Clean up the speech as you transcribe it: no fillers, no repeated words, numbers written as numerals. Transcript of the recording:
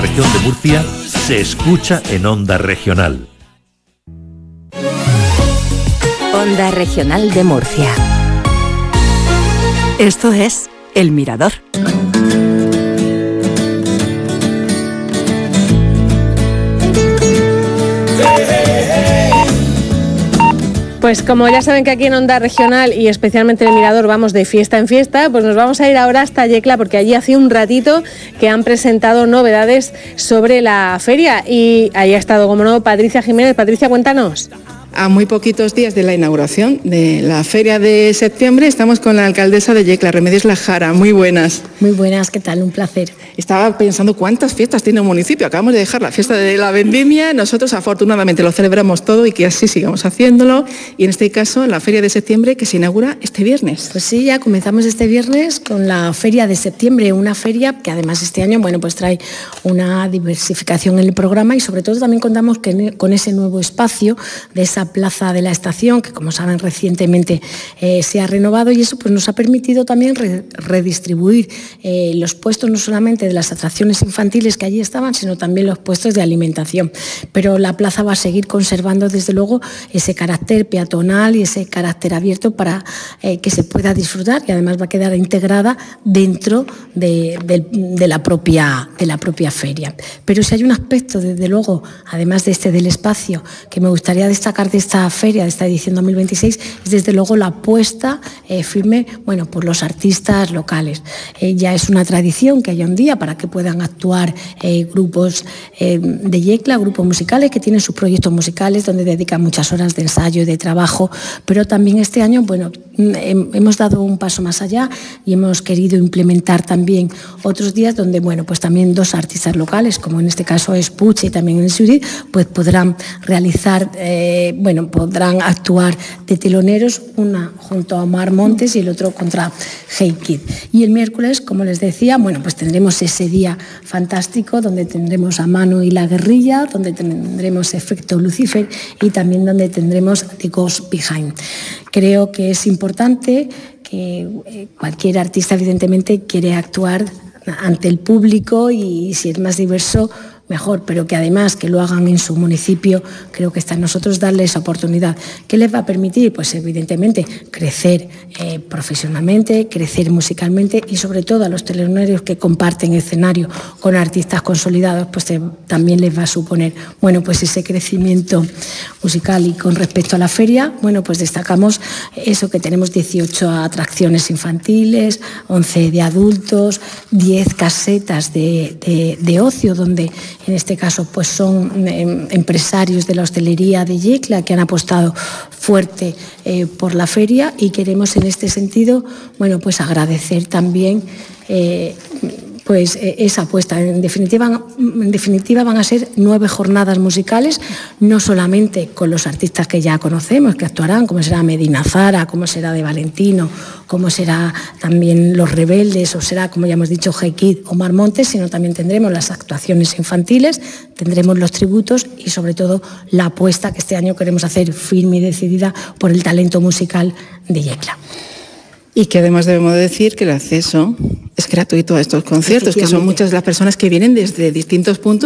Región de Murcia se escucha en Onda Regional. Onda Regional de Murcia. Esto es El Mirador. Pues como ya saben que aquí en Onda Regional y especialmente en El Mirador vamos de fiesta en fiesta, pues nos vamos a ir ahora hasta Yecla porque allí hace un ratito que han presentado novedades sobre la feria y ahí ha estado, como no, Patricia Jiménez. Patricia, cuéntanos. A muy poquitos días de la inauguración de la feria de septiembre estamos con la alcaldesa de Yecla, Remedios Lajara. Muy buenas. Muy buenas, ¿qué tal? Un placer. Estaba pensando cuántas fiestas tiene un municipio. Acabamos de dejar la fiesta de la vendimia. Nosotros afortunadamente lo celebramos todo y que así sigamos haciéndolo. Y en este caso, la feria de septiembre que se inaugura este viernes. Pues sí, ya comenzamos este viernes con la feria de septiembre. Una feria que además este año, bueno, pues trae una diversificación en el programa y sobre todo también contamos con ese nuevo espacio de esa plaza de la estación, que como saben recientemente se ha renovado y eso pues nos ha permitido también redistribuir los puestos no solamente de las atracciones infantiles que allí estaban, sino también los puestos de alimentación. Pero la plaza va a seguir conservando desde luego ese carácter peatonal y ese carácter abierto para que se pueda disfrutar y además va a quedar integrada dentro de la propia feria. Pero si hay un aspecto desde luego, además de del espacio, que me gustaría destacar de esta feria, de esta edición 2026, es desde luego la apuesta firme, bueno, por los artistas locales. Ya es una tradición que haya un día para que puedan actuar grupos de Yecla, grupos musicales que tienen sus proyectos musicales donde dedican muchas horas de ensayo y de trabajo, pero también este año, bueno, hemos dado un paso más allá y hemos querido implementar también otros días donde, bueno, pues también dos artistas locales, como en este caso es Puche y también en el Suri, pues podrán realizar, podrán actuar de teloneros, una junto a Omar Montes y el otro contra Hey Kid. Y el miércoles, como les decía, bueno, pues tendremos ese día fantástico donde tendremos a Manu y la Guerrilla, donde tendremos Efecto Lucifer y también donde tendremos The Ghost Behind. Creo que es importante que cualquier artista evidentemente quiere actuar ante el público y si es más diverso mejor, pero que además que lo hagan en su municipio, creo que está en nosotros darles esa oportunidad. ¿Qué les va a permitir? Pues evidentemente crecer profesionalmente, crecer musicalmente y sobre todo a los teloneros que comparten escenario con artistas consolidados, pues también les va a suponer, bueno, pues ese crecimiento musical. Y con respecto a la feria, bueno, pues destacamos eso, que tenemos 18 atracciones infantiles, 11 de adultos, 10 casetas de ocio, donde en este caso pues son empresarios de la hostelería de Yecla que han apostado fuerte por la feria y queremos en este sentido, bueno, pues agradecer también pues esa apuesta. En definitiva van a ser 9 jornadas musicales, no solamente con los artistas que ya conocemos, que actuarán, como será Medina Zara, como será De Valentino, como será también Los Rebeldes, o será, como ya hemos dicho, Hey Kid o Omar Montes, sino también tendremos las actuaciones infantiles, tendremos los tributos y sobre todo la apuesta que este año queremos hacer firme y decidida por el talento musical de Yecla. Y que además debemos decir que el acceso es gratuito a estos conciertos, que son muchas las personas que vienen desde distintos puntos